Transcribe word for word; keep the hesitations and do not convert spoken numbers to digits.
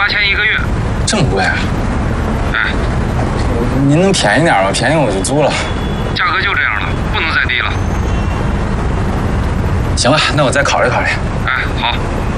千一个月。 这么贵啊？ 哎， 您能便宜点吗？便宜我就租了。 价格就这样了，不能再低了。 行吧，那我再考虑考虑。 哎，好。